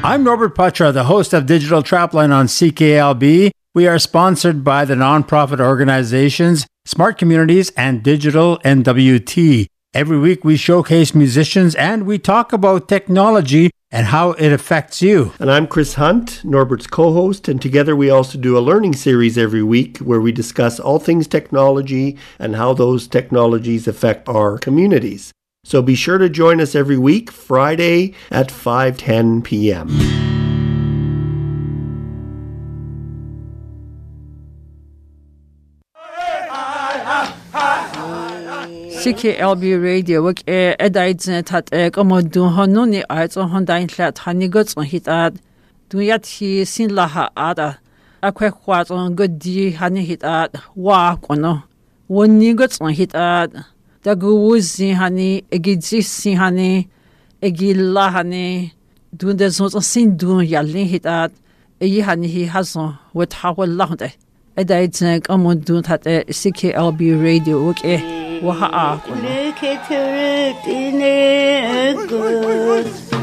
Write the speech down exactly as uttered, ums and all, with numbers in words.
I'm Norbert Patra, the host of Digital Trapline on C K L B. We are sponsored by the nonprofit organizations Smart Communities and Digital N W T. Every week we showcase musicians and we talk about technology and how it affects you. And I'm Chris Hunt, Norbert's co-host, and together we also do a learning series every week where we discuss all things technology and how those technologies affect our communities. So be sure to join us every week, Friday at five ten p.m. C K L B Radio wak e edaidzne tat e komodun honuni aiz on hondain lat hanigots on hitat duyat hi sin laha ada akwe kwat on godi hani hitat wa kono woni gots on hitat da guzi hani egidzi sin hani egilla hani dun de zot sin dun yalin hitat e hani hi hazon wet hawal lahde edaidzne komodun tat e C K L B Radio wak e Waha Look at her in it good.